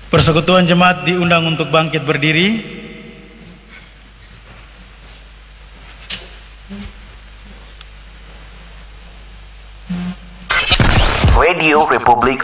Persekutuan jemaat diundang untuk bangkit berdiri. Radio Republik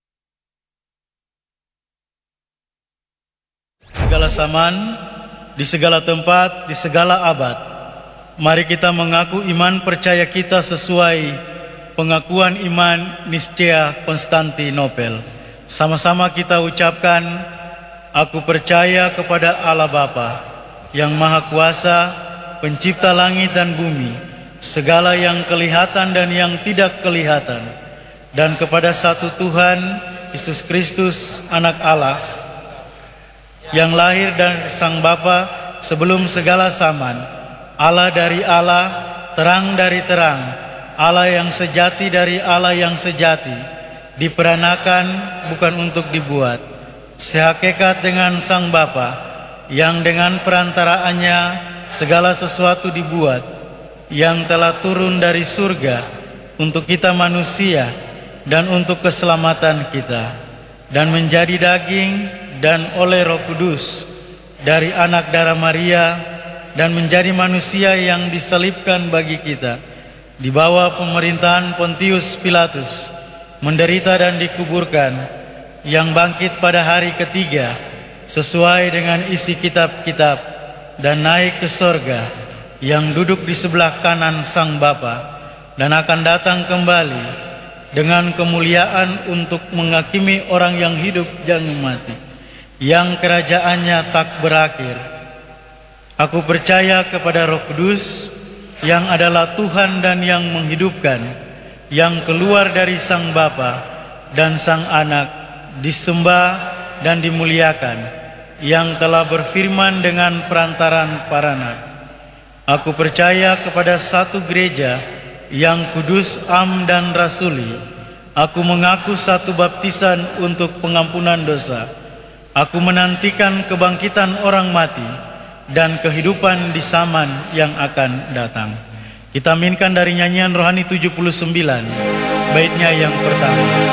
Segala zaman, di segala tempat, di segala abad, mari kita mengaku iman percaya kita sesuai pengakuan iman Niscea Konstantinopel. Sama-sama kita ucapkan, aku percaya kepada Allah Bapa, yang Maha Kuasa, pencipta langit dan bumi, segala yang kelihatan dan yang tidak kelihatan, dan kepada satu Tuhan, Yesus Kristus, anak Allah, yang lahir dari Sang Bapa sebelum segala zaman, Allah dari Allah, terang dari terang, Allah yang sejati dari Allah yang sejati, diperanakan bukan untuk dibuat, sehakikat dengan Sang Bapa, yang dengan perantaraannya segala sesuatu dibuat, yang telah turun dari surga untuk kita manusia dan untuk keselamatan kita, dan menjadi daging dan oleh Roh Kudus dari anak darah Maria, dan menjadi manusia yang disalibkan bagi kita, di bawah pemerintahan Pontius Pilatus, menderita dan dikuburkan, yang bangkit pada hari ketiga sesuai dengan isi kitab-kitab, dan naik ke sorga, yang duduk di sebelah kanan Sang Bapa, dan akan datang kembali dengan kemuliaan untuk menghakimi orang yang hidup dan mati, yang kerajaannya tak berakhir. Aku percaya kepada Roh Kudus, yang adalah Tuhan dan yang menghidupkan, yang keluar dari Sang Bapa dan Sang Anak, disembah dan dimuliakan, yang telah berfirman dengan perantaran para nabi. Aku percaya kepada satu gereja yang kudus, am dan rasuli. Aku mengaku satu baptisan untuk pengampunan dosa. Aku menantikan kebangkitan orang mati dan kehidupan di zaman yang akan datang. Kita aminkan dari nyanyian rohani 79, baitnya yang pertama.